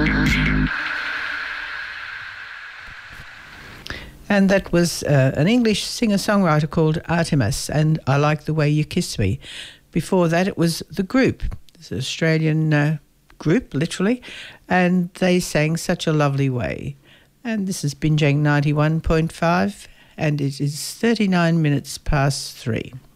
And that was an English singer-songwriter called Artemis, and I Like the Way You Kiss Me. Before that, it was The Group. It's an Australian group, literally, and they sang Such a Lovely Way. And this is Binjang 91.5, and it is 39 minutes past 3.